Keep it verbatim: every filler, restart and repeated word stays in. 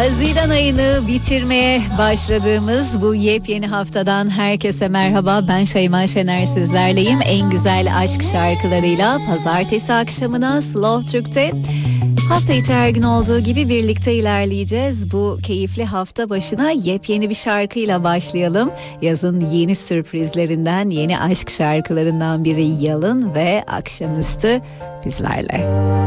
Haziran ayını bitirmeye başladığımız bu yepyeni haftadan herkese merhaba. Ben Şeyma Şener sizlerleyim. En güzel aşk şarkılarıyla pazartesi akşamına Slow Türk'te hafta içi her gün olduğu gibi birlikte ilerleyeceğiz. Bu keyifli hafta başına yepyeni bir şarkıyla başlayalım. Yazın yeni sürprizlerinden, yeni aşk şarkılarından biri Yalın ve Akşamüstü bizlerle.